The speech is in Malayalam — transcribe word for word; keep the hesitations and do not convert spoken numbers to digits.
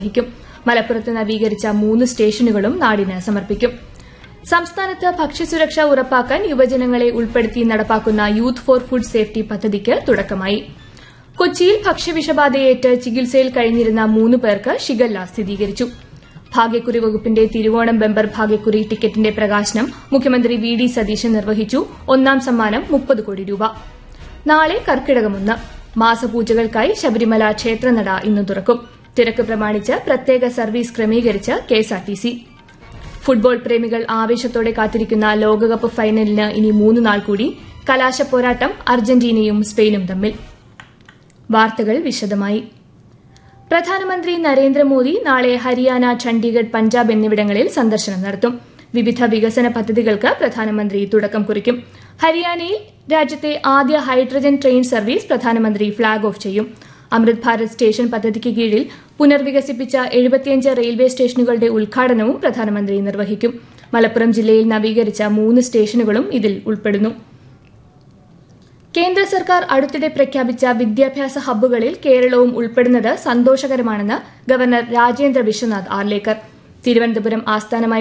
നിർവഹിക്കും. മലപ്പുറത്ത് നവീകരിച്ച മൂന്ന് സ്റ്റേഷനുകളും നാടിന് സമർപ്പിക്കും. സംസ്ഥാനത്ത് ഭക്ഷ്യസുരക്ഷ ഉറപ്പാക്കാൻ യുവജനങ്ങളെ ഉൾപ്പെടുത്തി നടപ്പാക്കുന്ന യൂത്ത് ഫോർ ഫുഡ് സേഫ്റ്റി പദ്ധതിക്ക് തുടക്കമായി. കൊച്ചിയിൽ ഭക്ഷ്യവിഷബാധയേറ്റ് ചികിത്സയിൽ കഴിഞ്ഞിരുന്ന മൂന്ന് പേർക്ക് ഷിഗല്ല സ്ഥിരീകരിച്ചു. ഭാഗ്യക്കുറി വകുപ്പിന്റെ തിരുവോണം ബമ്പർ ഭാഗ്യക്കുറി ടിക്കറ്റിന്റെ പ്രകാശനം മുഖ്യമന്ത്രി വി ഡി സതീശൻ നിർവഹിച്ചു. ഒന്നാം സമ്മാനം മുപ്പത് കോടി രൂപ. നാളെ കർക്കിടകമൊന്ന്. മാസപൂജകൾക്കായി ശബരിമല ക്ഷേത്രനട ഇന്ന് തുറക്കും. തിരക്ക് പ്രമാണിച്ച് പ്രത്യേക സർവീസ് ക്രമീകരിച്ച് കെഎസ്ആർടിസി. ഫുട്ബോൾ പ്രേമികൾ ആവേശത്തോടെ കാത്തിരിക്കുന്ന ലോകകപ്പ് ഫൈനലിന് ഇനി മൂന്ന് നാൾ കൂടി. കലാശപ്പോരാട്ടം അർജന്റീനയും സ്പെയിനും തമ്മിൽ. വാർത്തകൾ വിശദമായി. പ്രധാനമന്ത്രി നരേന്ദ്രമോദി നാളെ ഹരിയാന, ചണ്ഡീഗഡ്, പഞ്ചാബ് എന്നിവിടങ്ങളിൽ സന്ദർശനം നടത്തും. വിവിധ വികസന പദ്ധതികൾക്ക് പ്രധാനമന്ത്രി തുടക്കം കുറിക്കും. ഹരിയാനയിൽ രാജ്യത്തെ ആദ്യ ഹൈഡ്രജൻ ട്രെയിൻ സർവീസ് പ്രധാനമന്ത്രി ഫ്ളാഗ് ഓഫ് ചെയ്യും. അമൃത് ഭാരത് സ്റ്റേഷൻ പദ്ധതിക്ക് കീഴിൽ പുനർവികസിപ്പിച്ച എഴുപത്തിയഞ്ച് റെയിൽവേ സ്റ്റേഷനുകളുടെ ഉദ്ഘാടനവും പ്രധാനമന്ത്രി നിർവഹിക്കും. മലപ്പുറം ജില്ലയിൽ നവീകരിച്ച മൂന്ന് സ്റ്റേഷനുകളും ഇതിൽ ഉൾപ്പെടുന്നു. കേന്ദ്ര സർക്കാർ അടുത്തിടെ പ്രഖ്യാപിച്ച വിദ്യാഭ്യാസ ഹബ്ബുകളിൽ കേരളവും ഉൾപ്പെടുന്നത് സന്തോഷകരമാണെന്ന് ഗവർണർ രാജേന്ദ്ര വിശ്വനാഥ് ആർലേക്കർ. തിരുവനന്തപുരം ആസ്ഥാനമായി